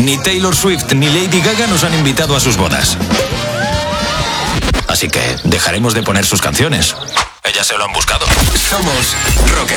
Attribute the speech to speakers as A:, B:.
A: Ni Taylor Swift ni Lady Gaga nos han invitado a sus bodas. Así que dejaremos de poner sus canciones. Ellas se lo han buscado. Somos Rock